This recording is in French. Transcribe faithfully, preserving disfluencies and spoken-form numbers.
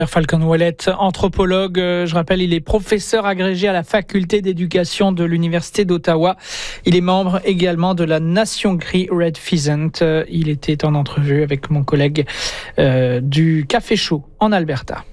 Falcon Wallet, anthropologue, je rappelle, il est professeur agrégé à la faculté d'éducation de l'Université d'Ottawa. Il est membre également de la Nation Gris Red Pheasant. Il était en entrevue avec mon collègue euh, du Café Chaud en Alberta.